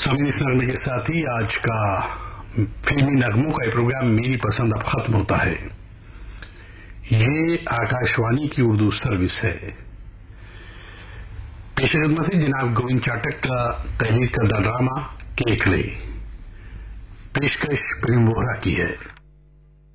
सामने इस नगमे के साथ ही आज का फिल्मी नगमों का प्रोग्राम मेरी पसंद अब खत्म होता है। ये आकाशवाणी की उर्दू सर्विस है। पेशखदमत है जनाब गोविंद चाटक का तहरीर करदा ड्रामा केकले। पेशकश प्रेम वोहरा की है।